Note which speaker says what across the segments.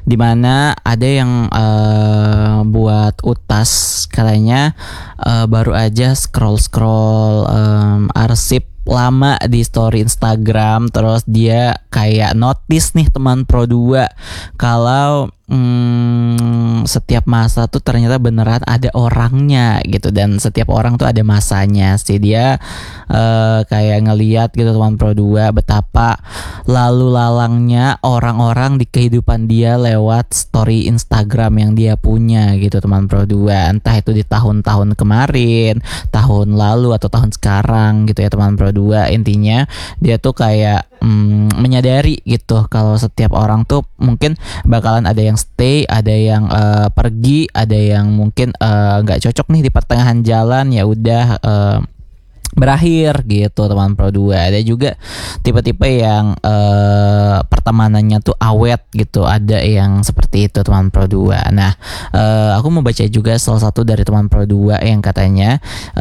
Speaker 1: dimana ada yang buat utas katanya baru aja scroll arsip lama di story Instagram, terus dia kayak notice nih teman Pro 2 kalau setiap masa tuh ternyata beneran ada orangnya gitu, dan setiap orang tuh ada masanya sih. Dia kayak ngeliat gitu teman Pro 2 betapa lalu lalangnya orang-orang di kehidupan dia lewat story Instagram yang dia punya gitu teman Pro 2, entah itu di tahun-tahun kemarin, tahun lalu atau tahun sekarang gitu ya teman Pro 2. Intinya dia tuh kayak menyadari gitu kalau setiap orang tuh mungkin bakalan ada yang stay, ada yang pergi, ada yang mungkin nggak cocok nih di pertengahan jalan, ya udah berakhir gitu teman Pro 2. Ada juga tipe-tipe yang pertemanannya tuh awet gitu, ada yang seperti itu teman Pro 2. Nah, aku mau baca juga salah satu dari teman Pro 2 yang katanya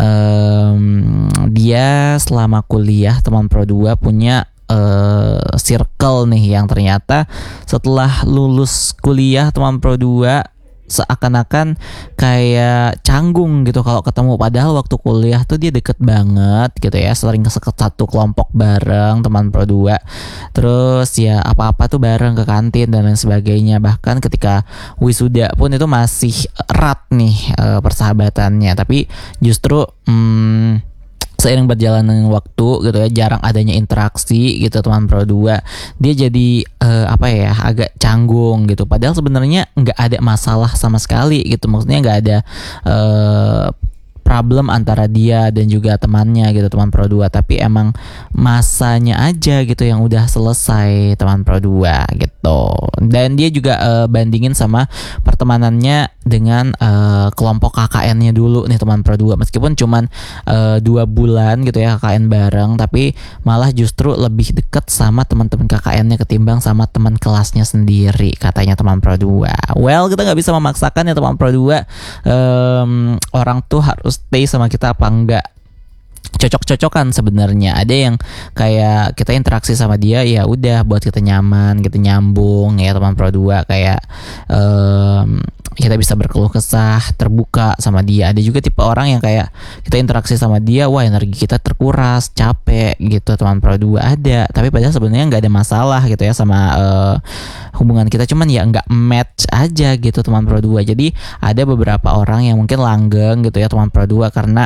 Speaker 1: dia selama kuliah teman Pro 2 punya circle nih yang ternyata setelah lulus kuliah teman Pro 2 seakan-akan kayak canggung gitu kalau ketemu, padahal waktu kuliah tuh dia deket banget gitu ya, sering satu kelompok bareng teman Pro 2, terus ya apa-apa tuh bareng ke kantin dan lain sebagainya. Bahkan ketika wisuda pun itu masih erat nih persahabatannya, tapi justru seiring berjalannya waktu gitu ya, jarang adanya interaksi gitu teman Pro 2, dia jadi agak canggung gitu, padahal sebenarnya nggak ada masalah sama sekali gitu, maksudnya nggak ada problem antara dia dan juga temannya gitu teman Pro 2, tapi emang masanya aja gitu yang udah selesai teman Pro 2 gitu. Dan dia juga bandingin sama pertemanannya dengan kelompok KKN-nya dulu nih teman Pro 2, meskipun cuman 2 bulan gitu ya KKN bareng, tapi malah justru lebih deket sama teman-teman KKN-nya ketimbang sama teman kelasnya sendiri katanya teman Pro 2. Well, kita nggak bisa memaksakan ya teman Pro 2, orang tuh harus stay sama kita apa enggak. Cocok-cocokan sebenarnya. Ada yang kayak kita interaksi sama dia ya udah buat kita nyaman gitu, nyambung ya teman Pro 2, kayak kita bisa berkeluh kesah, terbuka sama dia. Ada juga tipe orang yang kayak kita interaksi sama dia, wah energi kita terkuras, capek gitu teman Pro 2 ada. Tapi padahal sebenarnya nggak ada masalah gitu ya sama hubungan kita, cuman ya nggak match aja gitu teman Pro 2. Jadi ada beberapa orang yang mungkin langgeng gitu ya teman Pro 2 karena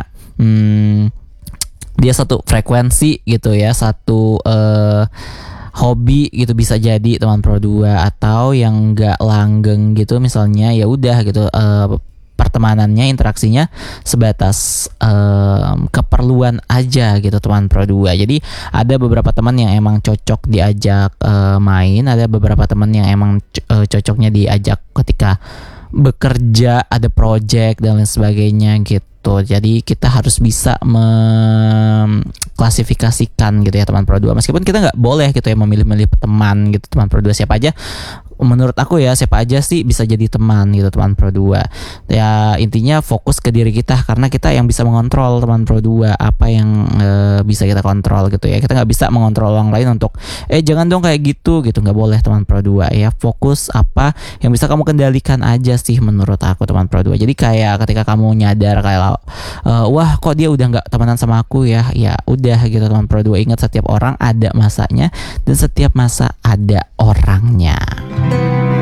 Speaker 1: dia satu frekuensi gitu ya, satu hobi gitu bisa jadi teman Pro 2, atau yang nggak langgeng gitu misalnya ya udah gitu pertemanannya, interaksinya sebatas keperluan aja gitu teman Pro 2. Jadi ada beberapa teman yang emang cocok diajak main, ada beberapa teman yang emang cocoknya diajak ketika bekerja, ada project dan lain sebagainya gitu. Jadi kita harus bisa mengklasifikasikan gitu ya teman Pro 2. Meskipun kita nggak boleh gitu ya memilih-milih teman gitu teman Pro 2, siapa aja menurut aku ya, siapa aja sih bisa jadi teman gitu teman Pro 2. Ya intinya fokus ke diri kita, karena kita yang bisa mengontrol teman Pro 2 apa yang bisa kita kontrol gitu ya. Kita nggak bisa mengontrol orang lain untuk jangan dong kayak gitu, nggak boleh teman Pro 2 ya. Fokus apa yang bisa kamu kendalikan aja sih menurut aku teman Pro 2. Jadi kayak ketika kamu nyadar kayak wah kok dia udah nggak temenan sama aku ya, ya udah gitu teman Pro 2. Ingat setiap orang ada masanya dan setiap masa ada orangnya.